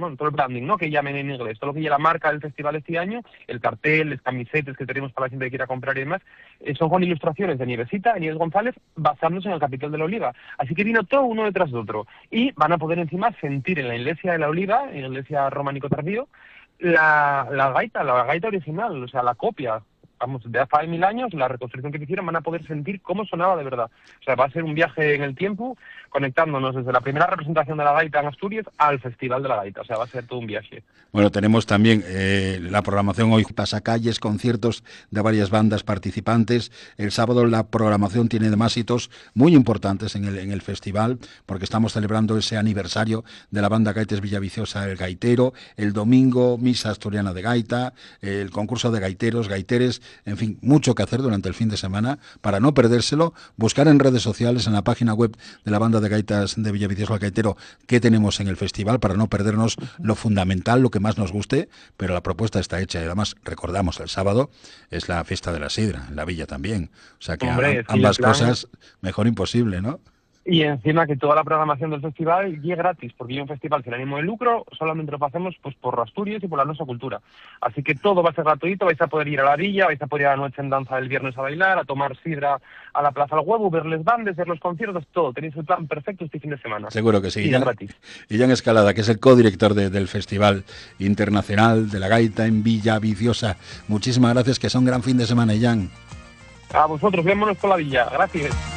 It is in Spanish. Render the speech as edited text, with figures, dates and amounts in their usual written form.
bueno, todo el branding, ¿no?, que llamen en inglés, todo lo que ya la marca del festival este año, el cartel, las camisetas que tenemos para la gente que quiera comprar y demás, son con ilustraciones de Nieves González, basándose en el capítulo de la Oliva. Así que vino todo uno detrás de otro. Y van a poder encima sentir en la iglesia de la Oliva, en la iglesia románico tardío, la gaita original, o sea, la copia. Vamos, de hace 1000 años, la reconstrucción que hicieron, van a poder sentir cómo sonaba de verdad. O sea, va a ser un viaje en el tiempo, conectándonos desde la primera representación de la gaita en Asturias al Festival de la Gaita. O sea, va a ser todo un viaje. Bueno, tenemos también la programación hoy, pasacalles, conciertos de varias bandas participantes. El sábado la programación tiene además hitos muy importantes en el festival, porque estamos celebrando ese aniversario de la banda Gaites Villaviciosa, El Gaitero. El domingo, misa asturiana de gaita, el concurso de gaiteros, gaiteres. En fin, mucho que hacer durante el fin de semana. Para no perdérselo, buscar en redes sociales, en la página web de la banda de gaitas de Villaviciosa El Gaitero, qué tenemos en el festival, para no perdernos lo fundamental, lo que más nos guste, pero la propuesta está hecha. Y además, recordamos, el sábado es la fiesta de la sidra, en la villa también. O sea que Hombre, ambas cosas, mejor imposible, ¿no? Y encima que toda la programación del festival llegue gratis, porque es un festival sin ánimo de lucro, solamente lo hacemos pues por Asturias y por la nuestra cultura. Así que todo va a ser gratuito, vais a poder ir a la villa, vais a poder ir a la noche en danza del viernes a bailar, a tomar sidra a la Plaza del Huevo, verles bandes, ver los conciertos, todo. Tenéis el plan perfecto este fin de semana. Seguro que sí. Y gratis. Y Jan Escalada, que es el codirector del Festival Internacional de la Gaita en Villaviciosa. Muchísimas gracias, que sea un gran fin de semana, Jan. A vosotros, vémonos con la villa. Gracias.